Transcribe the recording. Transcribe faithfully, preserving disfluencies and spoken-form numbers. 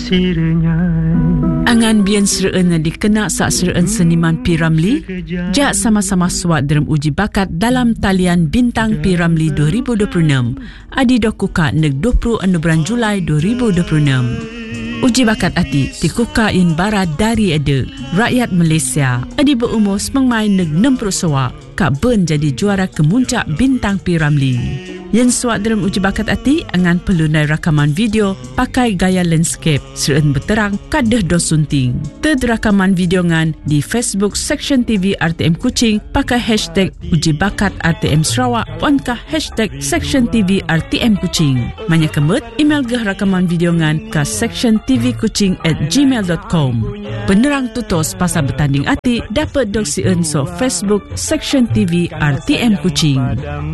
Angan bian sereen yang dikena sak sereen seniman P. Ramlee, jak sama-sama suat dalam uji bakat dalam talian Bintang P. Ramlee dua ribu dua puluh enam. Adi dokuka neg dua puluh enam bulan Julai dua ribu dua puluh enam. Uji bakat ati dikuka in barat dari ada rakyat Malaysia. Adi berumur semangmai neg enam puluh sawak. Kak Ben jadi juara kemuncak Bintang P. Ramlee. Yang suat dalam uji bakat ati angan pelunai rakaman video pakai gaya landscape serta berterang kadah dos sunting. Ted rakaman video ngan di Facebook Section T V R T M Kuching pakai hashtag uji bakat R T M Sarawak ponkah hashtag Section T V R T M Kuching. Manya kemut email geh rakaman video ngan ke section t v kuching at gmail dot com. Penerang tutos pasal bertanding ati dapat dok sien so Facebook Section T V R T M Kuching.